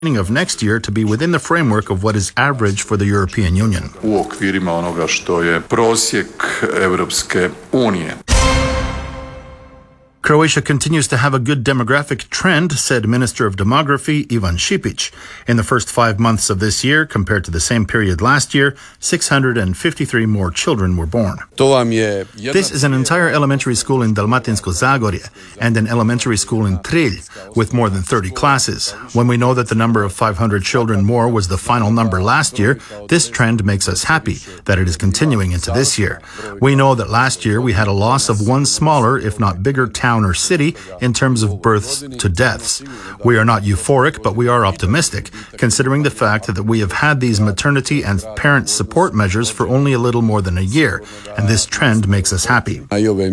of next year to be within the framework of what is average for the European Union. U okvirima onoga što je prosjek Evropske unije. Croatia continues to have a good demographic trend, said Minister of Demography Ivan Šipić. In the first 5 months of this year, compared to the same period last year, 653 more children were born. This is an entire elementary school in Dalmatinsko Zagorje and an elementary school in Trilj with more than 30 classes. When we know that the number of 500 children more was the final number last year, this trend makes us happy that it is continuing into this year. We know that last year we had a loss of one smaller, if not bigger, town or city in terms of births to deaths. We are not euphoric, but we are optimistic, considering the fact that we have had these maternity and parent support measures for only a little more than a year, and this trend makes us happy.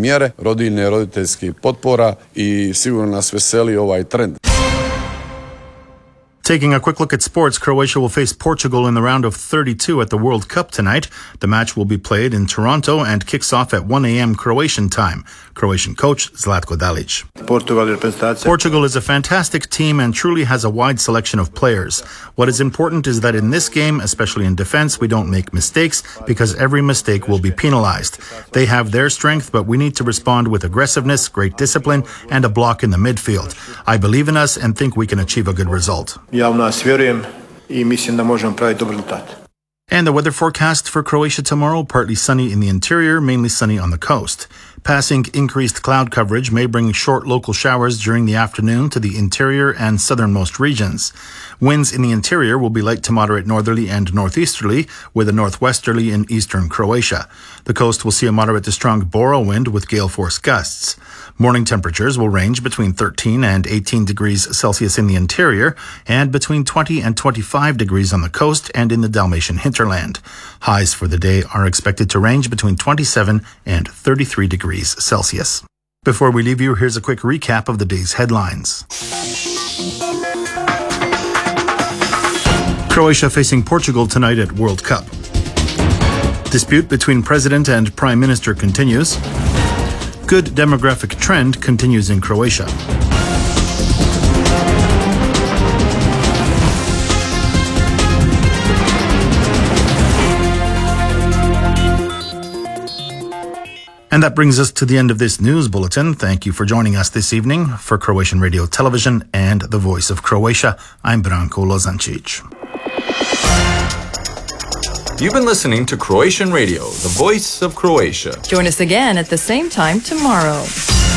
Taking a quick look at sports, Croatia will face Portugal in the round of 32 at the World Cup tonight. The match will be played in Toronto and kicks off at 1 a.m. Croatian time. Croatian coach Zlatko Dalic. Portugal is a fantastic team and truly has a wide selection of players. What is important is that in this game, especially in defense, we don't make mistakes because every mistake will be penalized. They have their strength, but we need to respond with aggressiveness, great discipline, and a block in the midfield. I believe in us and think we can achieve a good result. And the weather forecast for Croatia tomorrow, partly sunny in the interior, mainly sunny on the coast. Passing increased cloud coverage may bring short local showers during the afternoon to the interior and southernmost regions. Winds in the interior will be light to moderate northerly and northeasterly, with a northwesterly in eastern Croatia. The coast will see a moderate to strong Bora wind with gale force gusts. Morning temperatures will range between 13 and 18 degrees Celsius in the interior and between 20 and 25 degrees on the coast and in the Dalmatian hinterland. Highs for the day are expected to range between 27 and 33 degrees Celsius. Before we leave you, here's a quick recap of the day's headlines. Croatia facing Portugal tonight at World Cup. Dispute between President and Prime Minister continues. Good demographic trend continues in Croatia. And that brings us to the end of this news bulletin. Thank you for joining us this evening. For Croatian Radio Television and the Voice of Croatia, I'm Branko Lozancic. You've been listening to Croatian Radio, the Voice of Croatia. Join us again at the same time tomorrow.